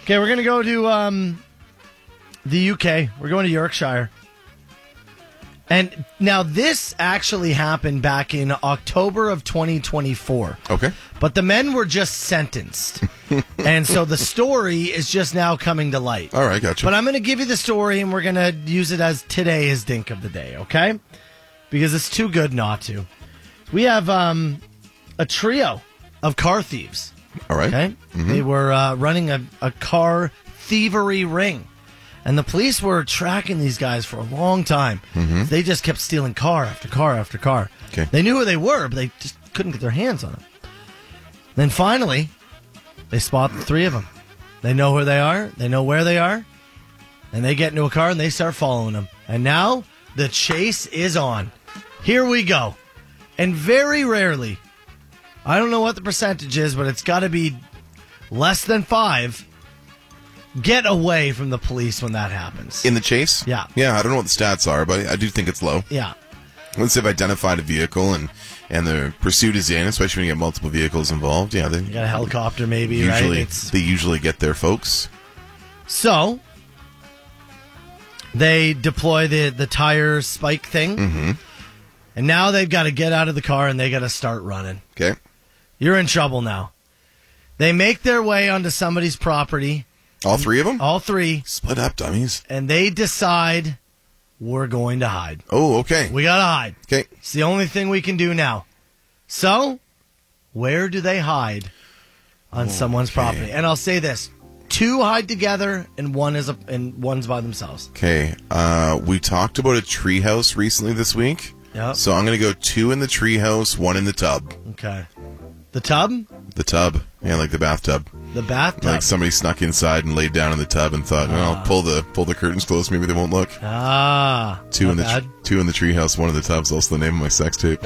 Okay, we're going to go to the UK. We're going to Yorkshire. And now this actually happened back in October of 2024. Okay. But the men were just sentenced. And so the story is just now coming to light. All right, gotcha. But I'm going to give you the story, and we're going to use it as today is Dink of the Day, okay? Because it's too good not to. We have a trio of car thieves. All right. Okay? Mm-hmm. They were running a car thievery ring. And the police were tracking these guys for a long time. Mm-hmm. They just kept stealing car after car after car. Okay. They knew who they were, but they just couldn't get their hands on them. Then finally, they spot the three of them. They know who they are. They know where they are. And they get into a car and they start following them. And now the chase is on. Here we go. And very rarely, I don't know what the percentage is, but it's got to be less than 5. Get away from the police when that happens. In the chase? Yeah. Yeah, I don't know what the stats are, but I do think it's low. Yeah. Once they've identified a vehicle and the pursuit is in, especially when you get multiple vehicles involved, yeah. You got a helicopter maybe, usually, right? They usually get their folks. So, they deploy the tire spike thing, Mm-hmm. and now they've got to get out of the car and they got to start running. Okay. You're in trouble now. They make their way onto somebody's property. All three of them? All three. Split up, dummies. And they decide, we're going to hide. Oh, okay. We got to hide. Okay. It's the only thing we can do now. So, where do they hide on someone's property? And I'll say this. 2 hide together and one's by themselves. Okay. We talked about a treehouse recently this week. Yep. So I'm going to go 2 in the treehouse, 1 in the tub. Okay. The tub? The tub. Yeah, like the bathtub. The bathtub. Like somebody snuck inside and laid down in the tub and thought, well, pull the curtains close, maybe they won't look. 2 in the 2 in the treehouse, 1 in the tub's also the name of my sex tape.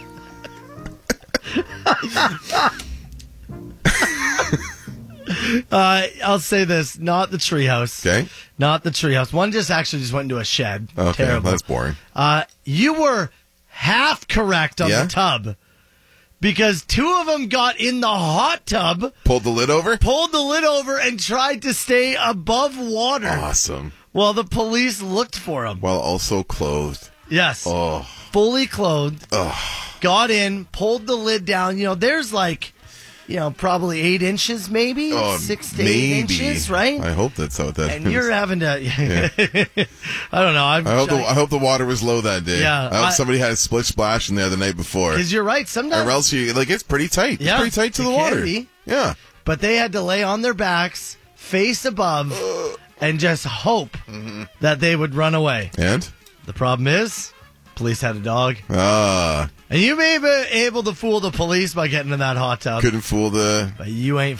I'll say this, not the treehouse. Okay. Not the treehouse. One just went into a shed. Okay, Terrible. that's boring. You were half correct on the tub. Because 2 of them got in the hot tub. Pulled the lid over? And tried to stay above water. Awesome. While the police looked for them. While also clothed. Yes. Oh. Fully clothed. Oh. Got in, pulled the lid down. There's probably 8 inches maybe. 6 to 8 inches, right? I hope that's how that is. And you're having to... I don't know. I hope the water was low that day. Yeah. I hope somebody had a split splash in there the night before. Because you're right. Sometimes... Or else it's pretty tight. Yeah, it's pretty tight to the water. Be. Yeah. But they had to lay on their backs, face above, and just hope that they would run away. And? The problem is, police had a dog. Ah. And you may be able to fool the police by getting in that hot tub. Couldn't fool the... But you ain't